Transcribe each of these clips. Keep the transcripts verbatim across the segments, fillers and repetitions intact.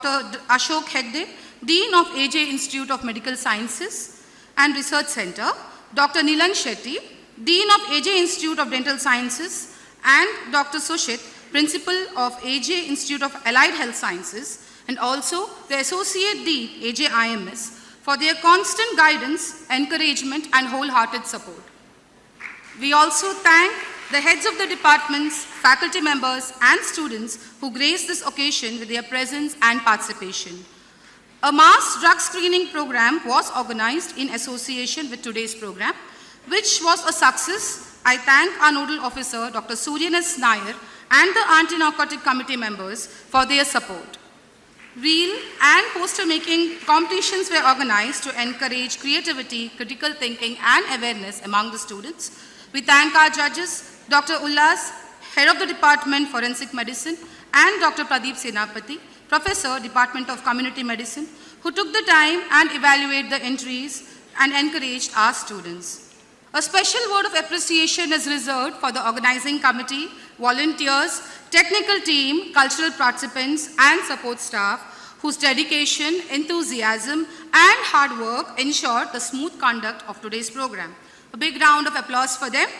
Doctor Ashok Hegde, Dean of A J Institute of Medical Sciences and Research Center, Doctor Nilan Shetty, Dean of A J Institute of Dental Sciences, and Doctor Sushit, Principal of A J Institute of Allied Health Sciences, and also the Associate Dean, A J I M S, for their constant guidance, encouragement, and wholehearted support. We also thank the heads of the departments, faculty members, and students who graced this occasion with their presence and participation. A mass drug screening program was organized in association with today's program, which was a success. I thank our nodal officer, Doctor Suryan S. Nair, and the anti-narcotic committee members for their support. Reel and poster making competitions were organized to encourage creativity, critical thinking, and awareness among the students. We thank our judges, Doctor Ullas, Head of the Department Forensic Medicine, and Doctor Pradeep Senapati, Professor, Department of Community Medicine, who took the time and evaluated the entries and encouraged our students. A special word of appreciation is reserved for the organizing committee, volunteers, technical team, cultural participants, and support staff whose dedication, enthusiasm, and hard work ensured the smooth conduct of today's program. A big round of applause for them.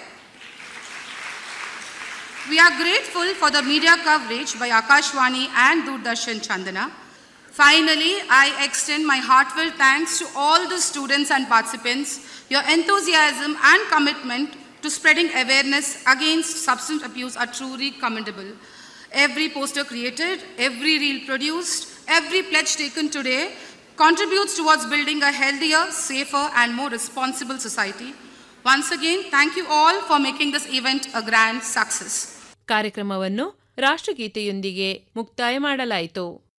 We are grateful for the media coverage by Akashvani and Doordarshan Chandana. Finally, I extend my heartfelt thanks to all the students and participants. Your enthusiasm and commitment to spreading awareness against substance abuse are truly commendable. Every poster created, every reel produced, every pledge taken today contributes towards building a healthier, safer, and more responsible society. Once again, thank you all for making this event a grand success. ಕಾರ್ಯಕ್ರಮವನ್ನು ರಾಷ್ಟ್ರಗೀತೆಯೊಂದಿಗೆ ಮುಕ್ತಾಯ ಮಾಡಲಾಯಿತು.